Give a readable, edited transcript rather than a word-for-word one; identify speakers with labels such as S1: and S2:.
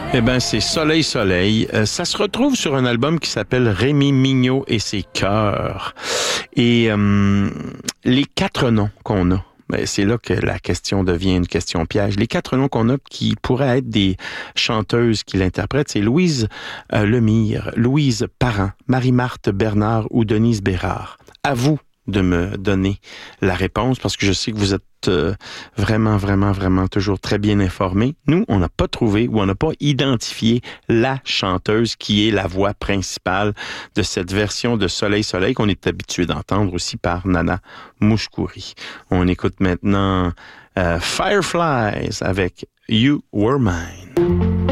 S1: Eh ben, c'est Soleil, Soleil. Ça se retrouve sur un album qui s'appelle Rémi Mignot et ses chœurs. Et les 4 noms qu'on a, ben, c'est là que la question devient une question piège. Les 4 noms qu'on a qui pourraient être des chanteuses qui l'interprètent, c'est Louise Lemire, Louise Parent, Marie-Marthe Bernard ou Denise Bérard. À vous de me donner la réponse parce que je sais que vous êtes vraiment toujours très bien informés. Nous, on n'a pas trouvé ou on n'a pas identifié la chanteuse qui est la voix principale de cette version de Soleil Soleil qu'on est habitué d'entendre aussi par Nana Mouskouri. On écoute maintenant Fireflies avec You Were Mine.